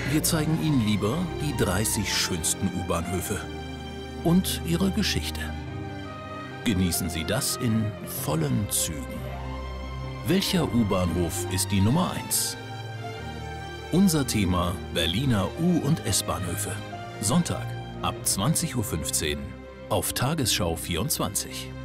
Wir zeigen Ihnen lieber die 30 schönsten U-Bahnhöfe und ihre Geschichte. Genießen Sie das in vollen Zügen. Welcher U-Bahnhof ist die Nummer 1? Unser Thema: Berliner U- und S-Bahnhöfe. Sonntag ab 20:15 Uhr auf Tagesschau 24.